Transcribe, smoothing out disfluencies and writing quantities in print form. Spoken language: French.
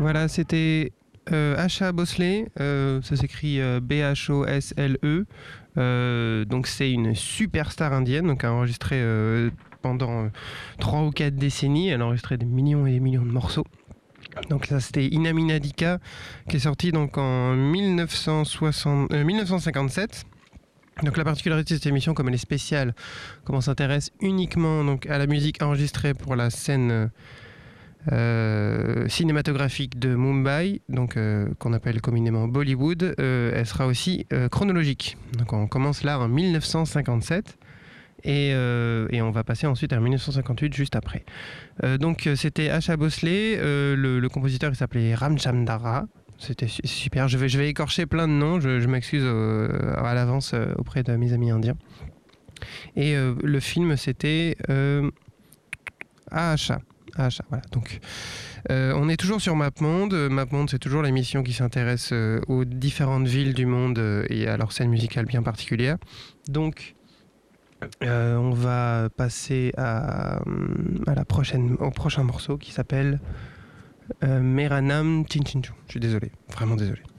Voilà, c'était Asha Bhosle, ça s'écrit Bhosle. Donc c'est une superstar indienne, donc elle a enregistré pendant 3 ou 4 décennies, elle a enregistré des millions et des millions de morceaux. Donc ça c'était Inaminadika qui est sorti donc en 1957. Donc la particularité de cette émission, comme elle est spéciale, comme on s'intéresse uniquement donc à la musique enregistrée pour la scène cinématographique de Mumbai, donc qu'on appelle communément Bollywood, elle sera aussi chronologique. Donc on commence là en 1957 et on va passer ensuite à 1958 juste après. Donc c'était Asha Bhosle, le compositeur il s'appelait Ramchandra. C'était super, je vais écorcher plein de noms, je m'excuse à l'avance auprès de mes amis indiens. Et le film c'était Asha. Voilà. Donc, on est toujours sur MapMonde. MapMonde, c'est toujours l'émission qui s'intéresse aux différentes villes du monde et à leur scène musicale bien particulière. Donc, on va passer au prochain morceau qui s'appelle Meranam Chinchinchu. Je suis désolé, vraiment désolé.